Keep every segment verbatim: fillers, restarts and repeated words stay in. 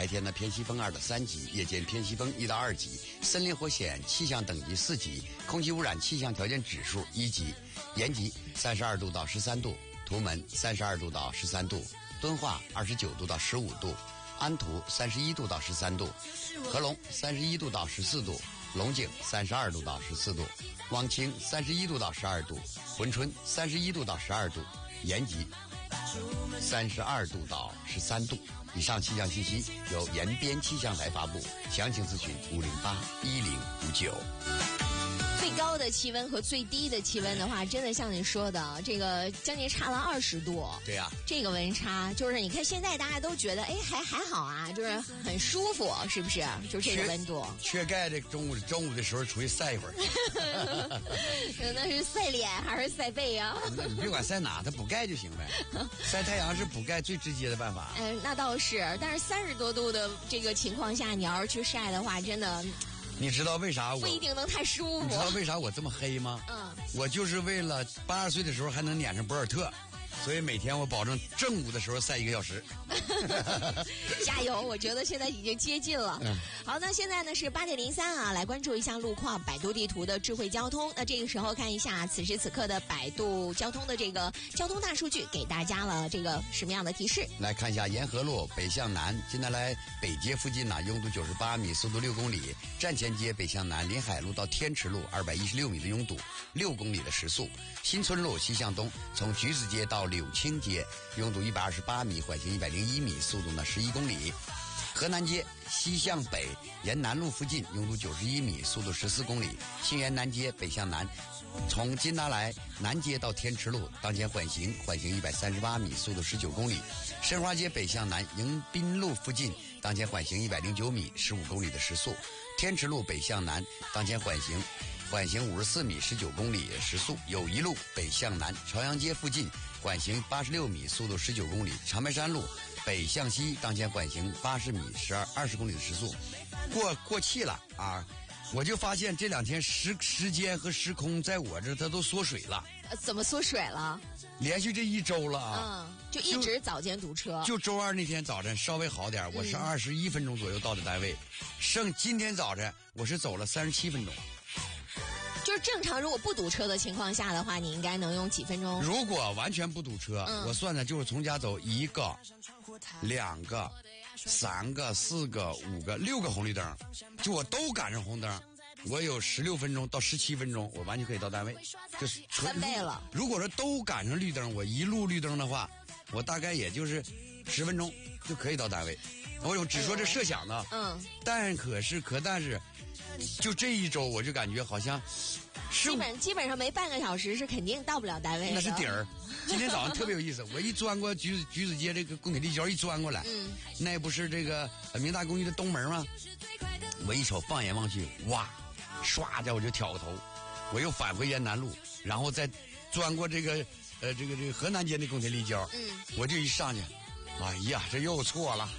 白天呢偏西风二到三级，夜间偏西风一到二级。森林火险气象等级四级，空气污染气象条件指数一级。延吉三十二度到十三度，图门三十二度到十三度，敦化二十九度到十五度，安图三十一度到十三度，合龙三十一度到十四度，龙井三十二度到十四度，汪清三十一度到十二度，珲春三十一度到十二度，延吉三十二度到十三度。以上气象信息由延边气象台发布，详情咨询五零八一零五九。 最高的气温和最低的气温的话，真的像你说的，这个将近差了二十度。 对呀、啊， 这个温差就是你看现在大家都觉得，哎，还还好啊，就是很舒服，是不是？就这个温度。 缺钙的中午中午的时候出去晒一会儿。 那是晒脸还是晒背啊？ 你别管晒哪，它补钙就行呗。晒太阳是补钙最直接的办法。 嗯、呃，那倒是，但是三十多度的这个情况下，你要是去晒的话，真的。 你知道为啥我不一定能太舒服？ 你知道为啥我这么黑吗？ 嗯， 我就是为了八十岁的时候还能撵上博尔特，所以每天我保证正午的时候晒一个小时。 加油！我觉得现在已经接近了。嗯、好，那现在呢是八点零三啊，来关注一下路况，百度地图的智慧交通。那这个时候看一下此时此刻的百度交通的这个交通大数据，给大家了这个什么样的提示？ 来看一下沿河路北向南，近来来北街附近呢、啊，拥堵九十八米，速度六公里；站前街北向南，临海路到天池路二百一十六米的拥堵，六公里的时速；新村路西向东，从橘子街到柳青街，拥堵一百二十八米，缓行一百零一米，速度呢十一公里。河南街西向北沿南路附近拥堵九十一米，速度十四公里。信源南街北向南，从金达莱南街到天池路当前缓行，缓行一百三十八米，速度十九公里。申花街北向南迎宾路附近当前缓行一百零九米，十五公里的时速。天池路北向南当前缓行缓行五十四米，十九公里时速。友谊路北向南朝阳街附近缓行八十六米，速度十九公里。长白山路北向西当前缓行八十米，十二二十公里的时速。过过气了啊！我就发现这两天时时间和时空在我这它都缩水了。 呃、怎么缩水了？ 连续这一周了啊！ 嗯，就一直早间堵车。 就, 就周二那天早晨稍微好点，我是二十一分钟左右到的单位。嗯、剩今天早晨我是走了三十七分钟。 就是正常，如果不堵车的情况下的话，你应该能用几分钟？ 如果完全不堵车，嗯、我算的就是从家走一个、两个、三个、四个、五个、六个红绿灯，就我都赶上红灯，我有十六分钟到十七分钟，我完全可以到单位，就是翻倍了。 如果说都赶上绿灯，我一路绿灯的话，我大概也就是十分钟就可以到单位。我只说这设想呢， 嗯， 但可是可但是。就这一周，我就感觉好像基本基本上没半个小时是肯定到不了单位的。 那是底儿。今天早上特别有意思，我一钻过橘子橘子街这个工铁立交，一钻过来， 嗯， 那不是这个明大公寓的东门吗？我一瞅，放眼望去，哇，唰家我就挑个头，我又返回沿南路，然后再钻过这个呃这个这个河南街的工铁立交， 嗯， 我就一上去，哎呀，这又错了。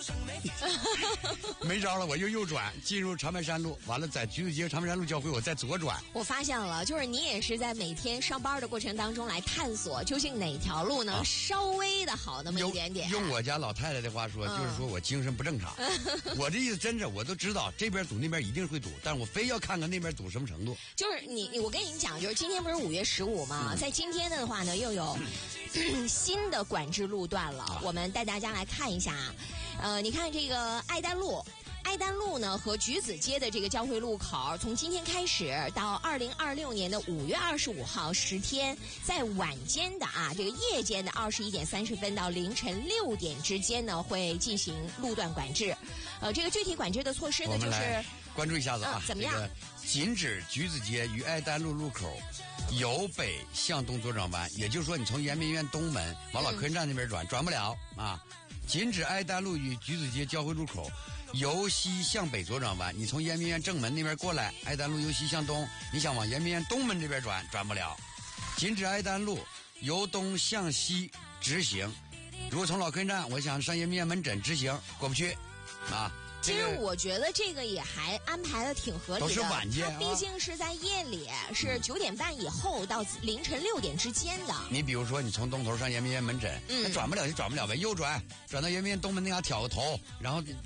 没招了，我就右转进入长白山路，完了在橘子街长白山路交汇，我再左转。 我发现了，就是你也是在每天上班的过程当中来探索，究竟哪条路能稍微的好那么一点点。 用, 用我家老太太的话说，嗯、就是说我精神不正常。我这意思真是，我都知道这边堵那边一定会堵，但是我非要看看那边堵什么程度。 就是你，我跟你讲，就是今天不是五月十五吗？嗯、在今天的话呢，又有、嗯、新的管制路段了，啊、我们带大家来看一下。呃，你看这个爱丹路，爱丹路呢和橘子街的这个交汇路口，从今天开始到二零二六年的五月二十五号十天，在晚间的啊，这个夜间的二十一点三十分到凌晨六点之间呢，会进行路段管制。呃，这个具体管制的措施呢，就是关注一下子啊， 嗯、怎么样？ 这个、禁止橘子街与爱丹路路口由北向东左转弯，也就是说，你从延边医院东门往老客运站那边转，嗯、转不了啊。禁止爱丹路与橘子街交汇路口由西向北左转弯，你从延边院正门那边过来，爱丹路由西向东，你想往延边院东门这边转，转不了。禁止爱丹路由东向西直行，如果从老客运站我想上延边院门诊直行，过不去啊。 其实我觉得这个也还安排的挺合理的， 都是晚间、啊， 它毕竟是在夜里，是九点半以后到凌晨六点之间的。 你比如说，你从东头上延边院门诊，嗯，转不了就转不了呗，右转转到延边院东门那嘎挑个头，然后